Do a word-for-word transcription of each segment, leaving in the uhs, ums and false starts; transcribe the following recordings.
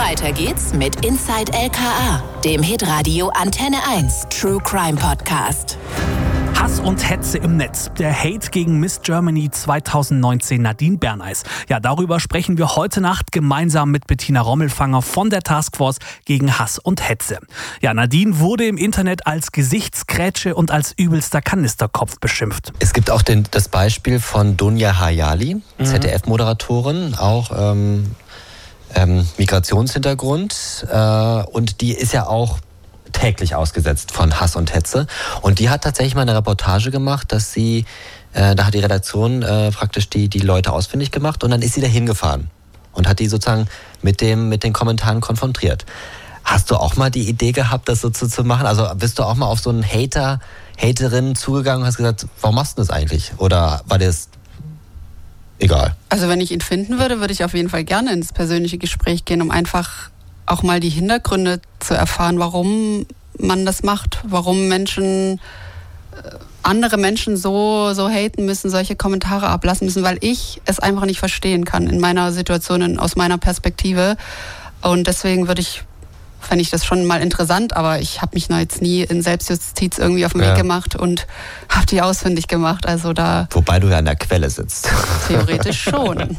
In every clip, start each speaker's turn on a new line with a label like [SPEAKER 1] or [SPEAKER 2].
[SPEAKER 1] Weiter geht's mit Inside L K A, dem Hitradio Antenne eins True Crime Podcast.
[SPEAKER 2] Hass und Hetze im Netz. Der Hate gegen Miss Germany zwanzig neunzehn Nadine Berneis. Ja, darüber sprechen wir heute Nacht gemeinsam mit Bettina Rommelfanger von der Taskforce gegen Hass und Hetze. Ja, Nadine wurde im Internet als Gesichtskrätsche und als übelster Kanisterkopf beschimpft.
[SPEAKER 3] Es gibt auch den, das Beispiel von Dunja Hayali, mhm. Z D F-Moderatorin, auch ähm, ähm, Migrationshintergrund. Äh, und die ist ja auch täglich ausgesetzt von Hass und Hetze. Und die hat tatsächlich mal eine Reportage gemacht, dass sie, äh, da hat die Redaktion äh, praktisch die, die Leute ausfindig gemacht und dann ist sie da hingefahren und hat die sozusagen mit, dem, mit den Kommentaren konfrontiert. Hast du auch mal die Idee gehabt, das so zu, zu machen? Also bist du auch mal auf so einen Hater, Haterin zugegangen und hast gesagt, warum machst du das eigentlich? Oder war das egal?
[SPEAKER 4] Also wenn ich ihn finden würde, würde ich auf jeden Fall gerne ins persönliche Gespräch gehen, um einfach auch mal die Hintergründe zu erfahren, warum man das macht, warum Menschen, andere Menschen so, so haten müssen, solche Kommentare ablassen müssen, weil ich es einfach nicht verstehen kann in meiner Situation, aus meiner Perspektive. Und deswegen würde ich, fände ich das schon mal interessant, aber ich habe mich noch jetzt nie in Selbstjustiz irgendwie auf den Weg ja. gemacht und habe die ausfindig gemacht. Also da.
[SPEAKER 3] Wobei du ja an der Quelle sitzt.
[SPEAKER 4] Theoretisch schon.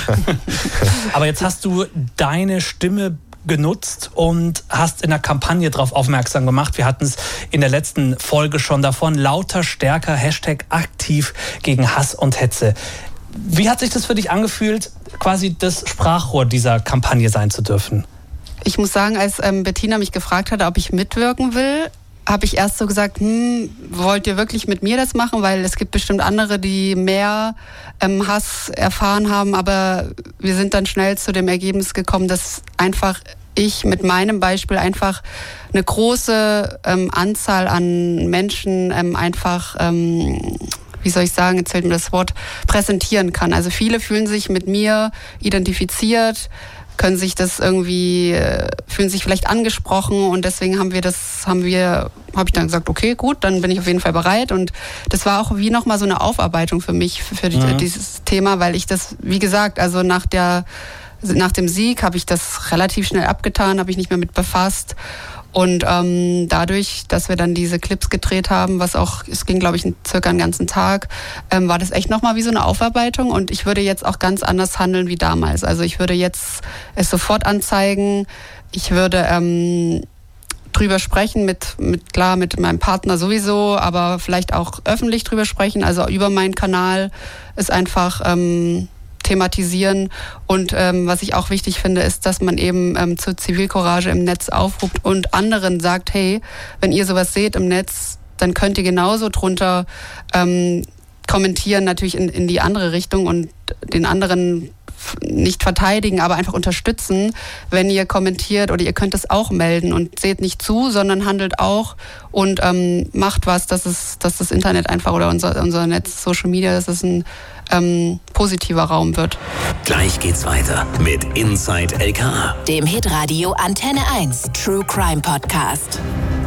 [SPEAKER 2] Aber jetzt hast du deine Stimme genutzt und hast in der Kampagne darauf aufmerksam gemacht. Wir hatten es in der letzten Folge schon davon. Lauter, stärker, Hashtag aktiv gegen Hass und Hetze. Wie hat sich das für dich angefühlt, quasi das Sprachrohr dieser Kampagne sein zu dürfen?
[SPEAKER 4] Ich muss sagen, als ähm, Bettina mich gefragt hatte, ob ich mitwirken will, habe ich erst so gesagt, hm, wollt ihr wirklich mit mir das machen? Weil es gibt bestimmt andere, die mehr ähm, Hass erfahren haben. Aber wir sind dann schnell zu dem Ergebnis gekommen, dass einfach ich mit meinem Beispiel einfach eine große ähm, Anzahl an Menschen ähm, einfach, ähm, wie soll ich sagen, jetzt fällt mir das Wort, präsentieren kann. Also viele fühlen sich mit mir identifiziert, können sich das irgendwie, fühlen sich vielleicht angesprochen und deswegen haben wir das, haben wir, habe ich dann gesagt, okay, gut, dann bin ich auf jeden Fall bereit und das war auch wie nochmal so eine Aufarbeitung für mich, für die, mhm. dieses Thema, weil ich das, wie gesagt, also nach der, nach dem Sieg habe ich das relativ schnell abgetan, habe ich nicht mehr mit befasst. Und ähm, dadurch, dass wir dann diese Clips gedreht haben, was auch, es ging glaube ich circa einen ganzen Tag, ähm, war das echt nochmal wie so eine Aufarbeitung und ich würde jetzt auch ganz anders handeln wie damals. Also ich würde jetzt es sofort anzeigen, ich würde ähm, drüber sprechen, mit, mit klar mit meinem Partner sowieso, aber vielleicht auch öffentlich drüber sprechen, also über meinen Kanal ist einfach ähm, thematisieren und ähm, was ich auch wichtig finde, ist, dass man eben ähm, zur Zivilcourage im Netz aufruft und anderen sagt, hey, wenn ihr sowas seht im Netz, dann könnt ihr genauso drunter ähm, kommentieren, natürlich in, in die andere Richtung und den anderen nicht verteidigen, aber einfach unterstützen, wenn ihr kommentiert oder ihr könnt es auch melden und seht nicht zu, sondern handelt auch und ähm, macht was, dass es, dass das Internet einfach oder unser, unser Netz, Social Media, dass es ein ähm, positiver Raum wird.
[SPEAKER 1] Gleich geht's weiter mit Inside L K A, dem Hitradio Antenne eins True Crime Podcast.